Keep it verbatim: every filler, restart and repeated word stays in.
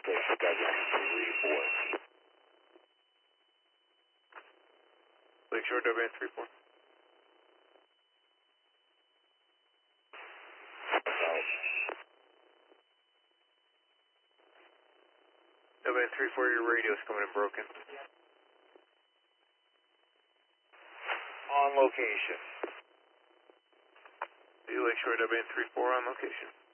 Lakeshore W N three four. W N three four, your radio's coming in broken. On location. Lakeshore W N three four on location.